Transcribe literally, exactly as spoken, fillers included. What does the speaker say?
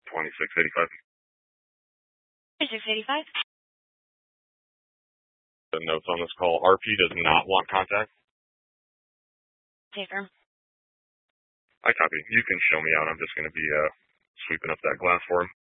twenty-six eighty-five. twenty-six eighty-five. The notes on this call, R P does not want contact. Taker. I copy. You can show me out. I'm just going to be uh, sweeping up that glass for him.